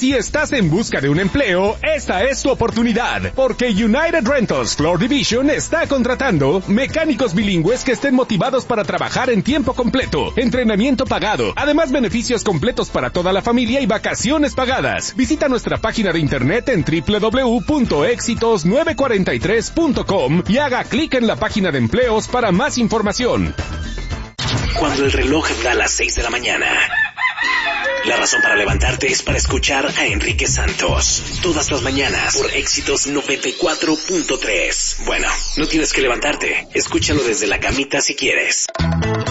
Si estás en busca de un empleo, esta es tu oportunidad, porque United Rentals Floor Division está contratando mecánicos bilingües que estén motivados para trabajar en tiempo completo, entrenamiento pagado, además beneficios completos para toda la familia y vacaciones pagadas. Visita nuestra página de internet en www.exitos943.com y haga clic en la página de empleos para más información. Cuando el reloj da las 6 de la mañana, la razón para levantarte es para escuchar a Enrique Santos. Todas las mañanas por Éxitos 94.3. Bueno, no tienes que levantarte. Escúchalo desde la camita si quieres.